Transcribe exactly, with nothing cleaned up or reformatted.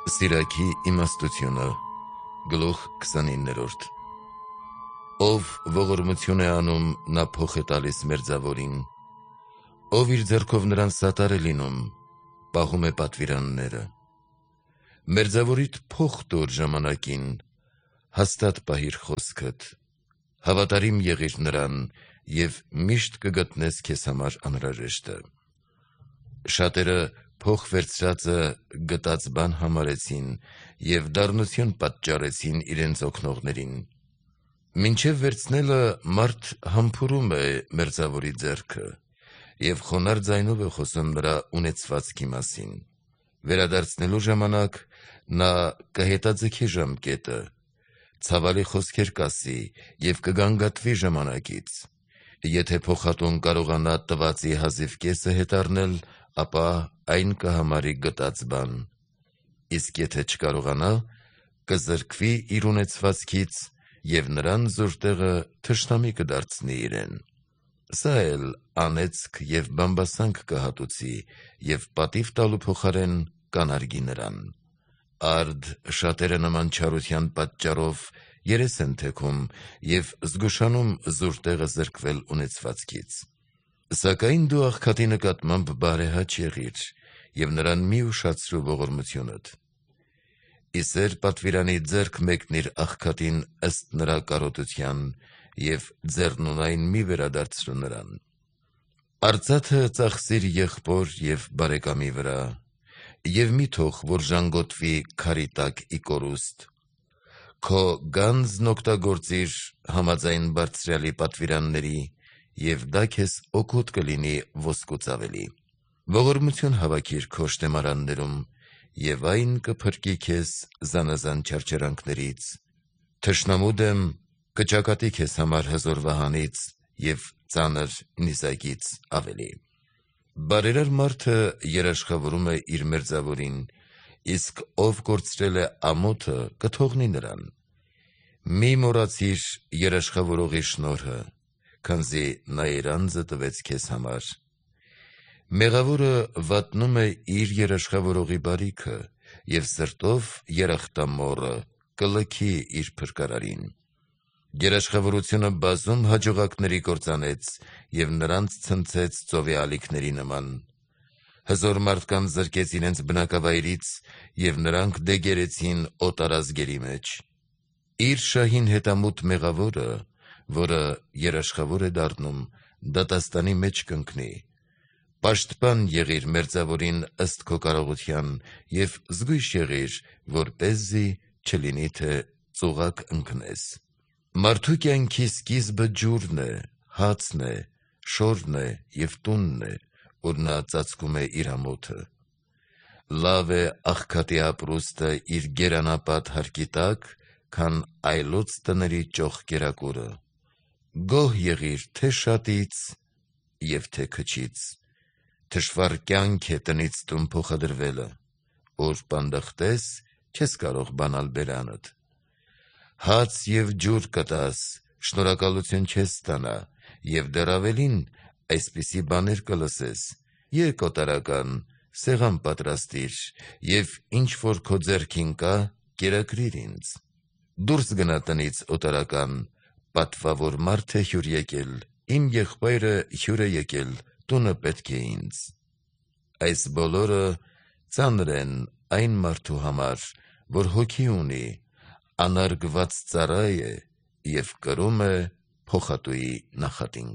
Սիրակի իմաստությունը գլուխ քսանիններորդ Ով ողորմություն է անում, նա փոխ է տալիս մերձավորին, ով իր ձեռքով նրան սատար է լինում, պահում է պատվիրանները։ Մերձավորիդ փոխ տուր ժամանակին, հաստատ պահիր խոսքդ, հավատարիմ եղիր նրան և միշտ կգտնես քեզ համար անհրաժեշտը։ Շատերը փոխ վերցրածը գտած բան համարեցին և դառնություն պատճառեցին իրենց օգնողներին։ Մինչև վերցնելը մարդ համբուրում է մերձավորի ձեռքը և խոնարհ ձայնով է խոսում նրա ունեցվածքի մասին։ Վերադարձնելու ժամանակ նա կհետաձգի ժամկետը, ցավալի խոսքեր կասի և կգանգատվի ժամանակից։ Եթե փոխատուն կարողանա տվածի հազիվ կեսը հետ առնել, ապա այն կհամարի գտած բան, իսկ եթե չկարողանա, կզրկվի իր ունեցվածքից և նրան զուր տեղը թշնամի կդարձնի իրեն։ Սա էլ անեծք և բամբասանք կհատուցի և պատիվ տալու փոխարեն կանարգի նրան։ Արդ շատերը նման չարության պատճառով երես են թեքում և զգուշանում զուր տեղը զրկվել ունեցվածքից։ Սակայն դու աղքատի նկատմամբ բարեհաճ եղիր և նրան մի ուշացրու ողորմությունդ։ Իսեր պատվիրանի ձեռք մեկնիր աղքատին ըստ նրա կարոտության և ձեռնունայն մի վերադարձրու նրան։ Արծաթը ծախսիր եղբոր և բարեկամի վրա և մի թող, որ ժանգոտվի քարի տակ ի կորուստ։ Քո գանձն օգտագործիր համաձայն Բարձրյալի պատվիրանների և դա քեզ օգուտ կլինի ոսկուց ավելի։ Ողորմություն հավաքիր քո շտեմարաններում և այն կփրկի քեզ զանազան չարչարանքներից։ Թշնամու դեմ կճակատի քեզ համար հզոր վահանից և ծանր նիզակից ավելի։ Բարերար մարդը երաշխավորում է իր մերձավորին, իսկ ով կորցրել է ամոթը, կթողնի նրան։ Մի մոռացիր երաշխավորողի շնորհը, քանզի նա իր անձը տվեց քեզ համար։ Մեղավորը վատնում է իր երաշխավորողի բարիքը և սրտով երախտամոռը կլքի իր փրկարարին։ Երաշխավորությունը բազում հաջողակների կործանեց և նրանց ցնցեց ծովի ալիքների նման։ Հզոր մարդկանց զրկեց իրենց բնակավայրից և նրանք դեգերեցին օտարազգերի մեջ։ Իր շահին հետամուտ մեղավորը, որը երաշխավոր է դառնում, դատաստանի մեջ կընկնի։ Պաշտպան եղիր մերձավորին ըստ քո կարողության և զգույշ եղիր, որպեսզի չլինի, թե ծուղակ ընկնես։ Մարդու կյանքի սկիզբը ջուրն է, հացն է, շորն է և տունն է, ուր նա ծածկում է իր ամոթը։ Լավ է աղքատի ապրուստը իր գերանապատ հարկի տակ, քան այլոց տների ճոխ կերակուրը։ Գոհ եղիր թե շատից և թե քչից։ Թշվառ կյանք է տնից տուն փոխադրվելը, ուր պանդխտես, չես կարող բանալ բերանդ։ Հաց և ջուր կտաս, շնորհակալություն չես ստանա, և դեռ ավելին, այսպիսի բաներ կլսես. եկ օտարական, սեղան պատրաստիր և ինչ որ քո ձեռքին կա, կերակրիր ինձ։ Դուրս գնա տնից օտարական, պատվավոր մարդ է հյուր եկել, իմ եղբայրը հյուր է եկել, տունը պետք է ինձ։ Այս բոլորը ծանր են այն մարդու համար, որ հոգի ունի, անարգված ծառա է և կրում է փոխատուի նախատինք։